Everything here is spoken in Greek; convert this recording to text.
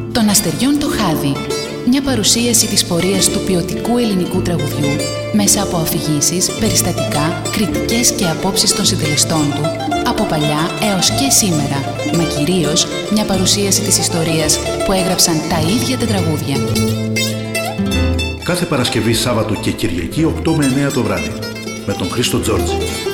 Των Αστεριών το Χάδι. Μια παρουσίαση της πορείας του ποιοτικού ελληνικού τραγουδιού μέσα από αφηγήσεις, περιστατικά, κριτικές και απόψεις των συντελεστών του, από παλιά έως και σήμερα, μα κυρίως μια παρουσίαση της ιστορίας που έγραψαν τα ίδια τα τραγούδια. Κάθε Παρασκευή, Σάββατο και Κυριακή 8 με 9 το βράδυ με τον Χρήστο Τζόρτζη.